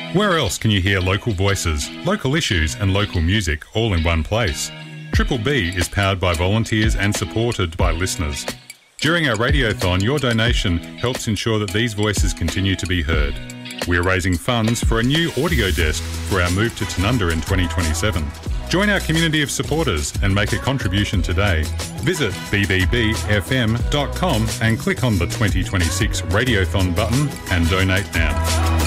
Where else can you hear local voices, local issues and local music all in one place? Triple B is powered by volunteers and supported by listeners. During our radiothon, your donation helps ensure that these voices continue to be heard. We're raising funds for a new audio desk for our move to Tanunda in 2027. Join our community of supporters and make a contribution today. Visit bbbfm.com and click on the 2026 Radiothon button and donate now.